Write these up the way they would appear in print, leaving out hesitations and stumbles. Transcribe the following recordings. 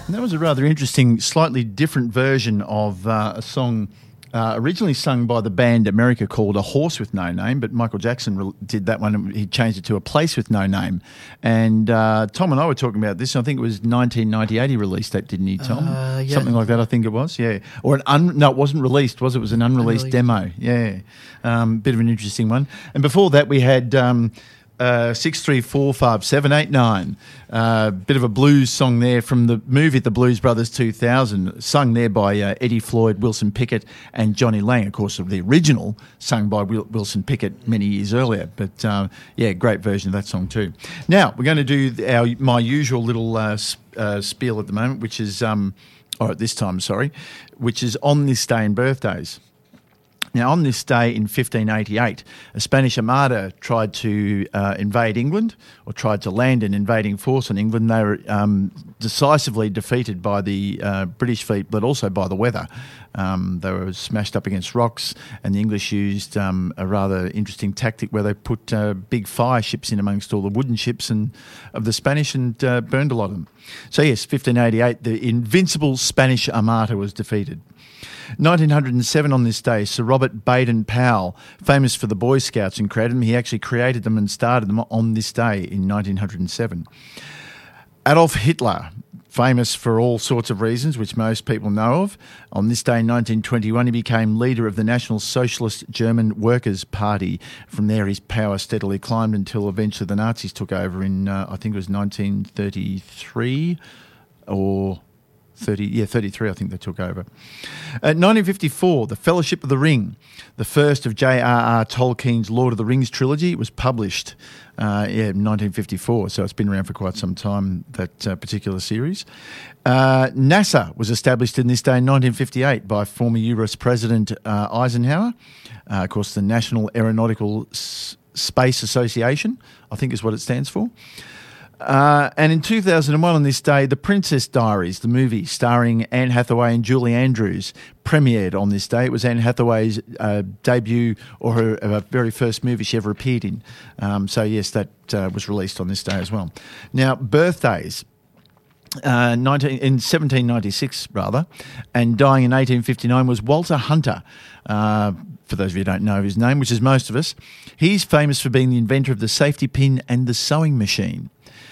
And that was a rather interesting, slightly different version of a song originally sung by the band America called A Horse with No Name, but Michael Jackson did that one and he changed it to A Place with No Name. And Tom and I were talking about this. I think it was 1998 he released that, didn't he, Tom? Yeah. Something like that, I think it was, yeah. Or no, it wasn't released, was it? It was an unreleased demo, yeah. Bit of an interesting one. And before that we had 6345789. Bit of a blues song there from the movie The Blues Brothers 2000, sung there by Eddie Floyd, Wilson Pickett and Johnny Lang, of course, of the original, sung by Wilson Pickett many years earlier. But, great version of that song too. Now, we're going to do my usual little spiel at the moment, which is, which is on this day in birthdays. Now, on this day in 1588, a Spanish armada tried to invade England, or tried to land an invading force on England. They were decisively defeated by the British fleet, but also by the weather. They were smashed up against rocks, and the English used a rather interesting tactic where they put big fire ships in amongst all the wooden ships of the Spanish and burned a lot of them. So, yes, 1588, the invincible Spanish armada was defeated. 1907 on this day, Sir Robert Baden-Powell, famous for the Boy Scouts and created them. He actually created them and started them on this day in 1907. Adolf Hitler, famous for all sorts of reasons, which most people know of. On this day in 1921, he became leader of the National Socialist German Workers' Party. From there, his power steadily climbed until eventually the Nazis took over in, I think it was 1933 or... 33, I think they took over. 1954, The Fellowship of the Ring, the first of J.R.R. Tolkien's Lord of the Rings trilogy, was published in 1954, so it's been around for quite some time, that particular series. NASA was established in this day in 1958 by former US President Eisenhower. Of course, the National Aeronautical Space Association, I think is what it stands for. And in 2001 on this day, The Princess Diaries, the movie starring Anne Hathaway and Julie Andrews, premiered on this day. It was Anne Hathaway's debut, or her very first movie she ever appeared in. So yes, that was released on this day as well. Now, birthdays. In 1796, rather, and dying in 1859 was Walter Hunter. For those of you who don't know his name, which is most of us, he's famous for being the inventor of the safety pin and the sewing machine.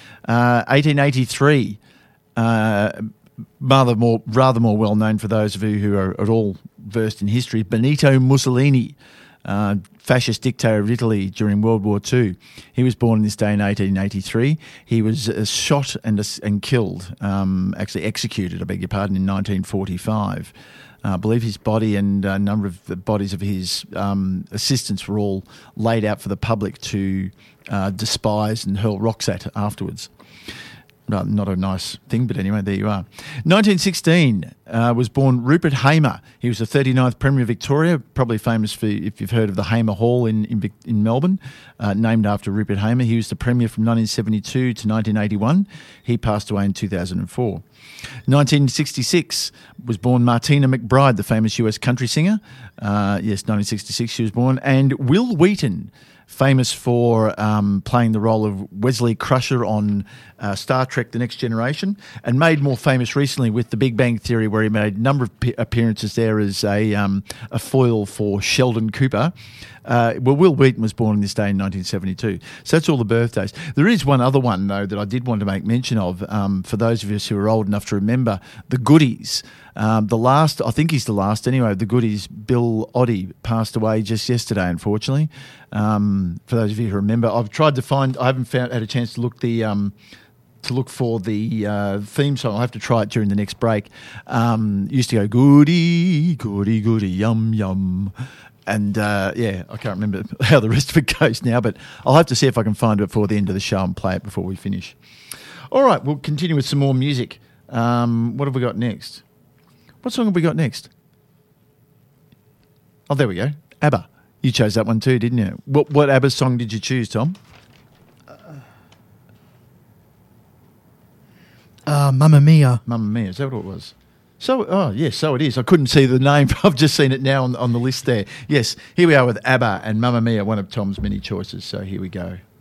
1883, rather more well known for those of you who are at all versed in history, Benito Mussolini, fascist dictator of Italy during World War II. He was born this day in 1883. He was shot and killed, actually executed, I beg your pardon, in 1945. I believe his body and a number of the bodies of his assistants were all laid out for the public to despise and hurl rocks at afterwards. Not a nice thing, but anyway, there you are. 1916 was born Rupert Hamer. He was the 39th Premier of Victoria, probably famous for, if you've heard of the Hamer Hall in Melbourne, named after Rupert Hamer. He was the Premier from 1972 to 1981. He passed away in 2004. 1966 was born Martina McBride, the famous US country singer. 1966 she was born. And Will Wheaton, famous for playing the role of Wesley Crusher on Star Trek The Next Generation, and made more famous recently with The Big Bang Theory, where he made a number of appearances there as a foil for Sheldon Cooper. Will Wheaton was born on this day in 1972. So that's all the birthdays. There is one other one, though, that I did want to make mention of, for those of us who are old enough to remember, the Goodies. The last, I think he's the last anyway, the Goodies, Bill Oddie, passed away just yesterday, unfortunately. For those of you who remember, I've tried to find, I haven't had a chance to look for the theme song. I'll have to try it during the next break. Used to go, goody, goody, goody, yum, yum. And, I can't remember how the rest of it goes now, but I'll have to see if I can find it before the end of the show and play it before we finish. All right, we'll continue with some more music. What have we got next? What song have we got next? Oh, there we go. ABBA. You chose that one too, didn't you? What ABBA song did you choose, Tom? Mamma Mia. Mamma Mia, is that what it was? So it is. I couldn't see the name. I've just seen it now on the list there. Yes, here we are with ABBA and Mamma Mia, one of Tom's many choices. So here we go.